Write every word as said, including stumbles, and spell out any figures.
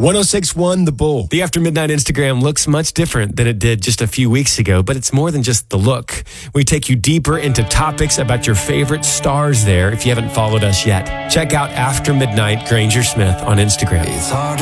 one oh six point one The Bull. The After Midnight Instagram looks much different than it did just a few weeks ago, but it's more than just the look. We take you deeper into topics about your favorite stars there if you haven't followed us yet. Check out After Midnight Granger Smith on Instagram. It's hard